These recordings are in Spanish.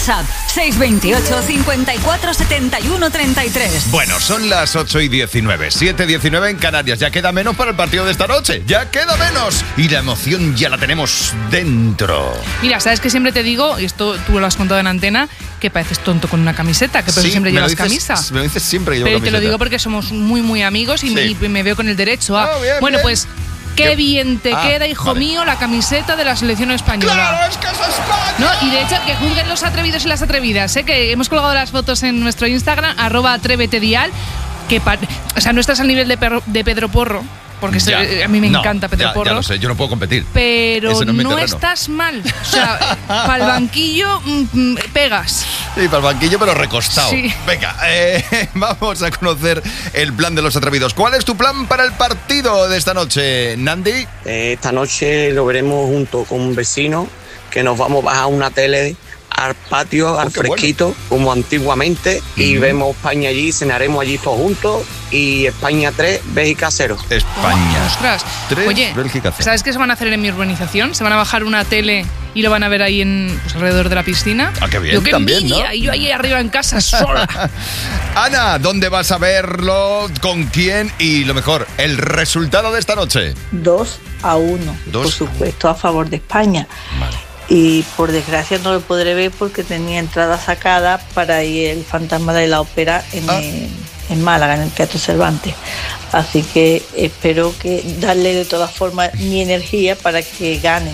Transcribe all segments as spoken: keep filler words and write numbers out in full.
WhatsApp seis dos ocho, cinco cuatro, siete uno tres tres. Bueno, son las ocho y diecinueve, siete y diecinueve en Canarias. Ya queda menos para el partido de esta noche. Ya queda menos. Y la emoción ya la tenemos dentro. Mira, ¿sabes que siempre te digo, y esto tú lo has contado en antena, que pareces tonto con una camiseta, que por eso Sí, siempre me lo llevas dices- camisa? Me lo dices siempre que llevo Pero te camiseta. lo digo porque somos muy, muy amigos y, Sí. y me veo con el derecho a... Ah, bien, bueno, bien. pues... Qué ¿Qué? bien te Ah, queda, hijo vale. mío, la camiseta de la selección española. ¡Claro, es que es España! No, y de hecho, que juzguen los atrevidos y las atrevidas, ¿eh? Que hemos colgado las fotos en nuestro Instagram, arroba atrévetedial, que pa- o sea, no estás al nivel de, perro- de Pedro Porro, porque Ya. se- a mí me No, encanta Pedro ya, Porro. Ya lo sé, yo no puedo competir. Pero Ese no es mi no terreno. estás mal. O sea, para el banquillo mm, mm, pegas. Sí, para el banquillo, pero recostado. Sí. Venga, eh, vamos a conocer el plan de los atrevidos. ¿Cuál es tu plan para el partido de esta noche, Nandi? Eh, esta noche lo veremos junto con un vecino, que nos vamos a bajar una tele al patio, al Oh, qué bueno. fresquito, como antiguamente, y Ujú. vemos España allí, cenaremos allí todos juntos, y España tres, Bélgica cero. España. Ostras. Tres, Oye, Bélgica cero. ¿sabes qué se van a hacer en mi urbanización? Se van a bajar una tele y lo van a ver ahí en, pues, alrededor de la piscina. Ah, qué bien, Yo, qué también, envidia. ¿no? Y yo ahí arriba en casa sola. Ana, ¿dónde vas a verlo? ¿Con quién? Y lo mejor, el resultado de esta noche. dos a uno, Dos por supuesto, a favor de España. Vale. Y por desgracia no lo podré ver porque tenía entrada sacada para ir el Fantasma de la Ópera en, Ah. el- en Málaga, en el Teatro Cervantes. Así que espero que darle de todas formas mi energía para que ganen.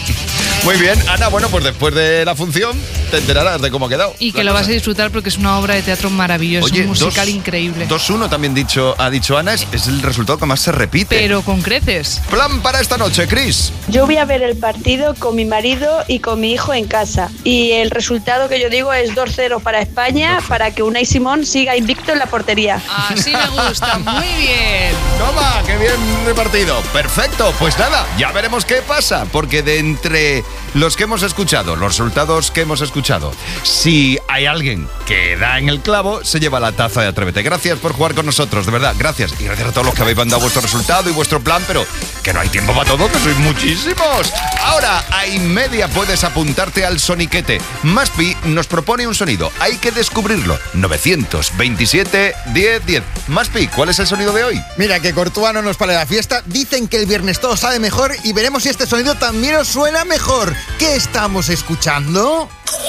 Muy bien, Ana, bueno, pues después de la función te enterarás de cómo ha quedado. Y que la lo vas a cosa. disfrutar porque es una obra de teatro maravillosa, Oye, un musical dos- increíble. dos uno también dicho, ha dicho Ana, es, es el resultado que más se repite. Pero con creces. Plan para esta noche, Chris. Yo voy a ver el partido con mi marido y con mi hijo en casa. Y el resultado que yo digo es dos cero para España, para que Unai Simón siga invicto en la portería. Así me gusta, muy bien. Toma, qué bien repartido. Perfecto, pues nada, ya veremos qué pasa, porque de entre los que hemos escuchado, los resultados que hemos escuchado, si hay alguien que da en el clavo, se lleva la taza de Atrévete. Gracias por jugar con nosotros, de verdad, gracias. Y gracias a todos los que habéis mandado vuestro resultado y vuestro plan, pero que no hay tiempo para todo, que sois muchísimos. Ahora, a y media puedes apuntarte al soniquete. Maspi nos propone un sonido, hay que descubrirlo. novecientos veintisiete, diez, diez. Maspi, ¿cuál es el sonido de hoy? Mira, que Courtois no nos para la fiesta. Dicen que el viernes todo sabe mejor y veremos si este sonido también os suena mejor. ¿Qué estamos escuchando?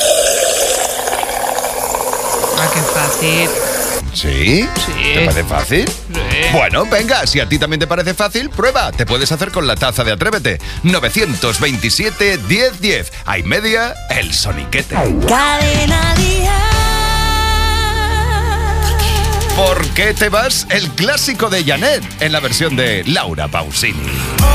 Ah, qué fácil. ¿Sí? Sí. ¿Te parece fácil? Sí. Bueno, venga, si a ti también te parece fácil, prueba. Te puedes hacer con la taza de Atrévete. novecientos veintisiete, diez, diez. Hay media, el soniquete. Cadena Dial. ¿Por qué te vas? El clásico de Janet en la versión de Laura Pausini.